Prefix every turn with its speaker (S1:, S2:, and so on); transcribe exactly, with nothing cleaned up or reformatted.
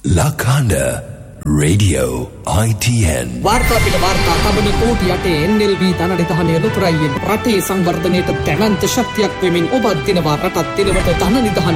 S1: Lakanda Radio I T N
S2: වාර්තා පිට වාර්තා තබන කෝටි අටේ N L B ධනනිධානය ලොතරැයියෙන් රටේ සංවර්ධනයට දැවැන්ත ශක්තියක් වෙමින් ඔබ දිනවා රටත් දිනවට ධනනිධානය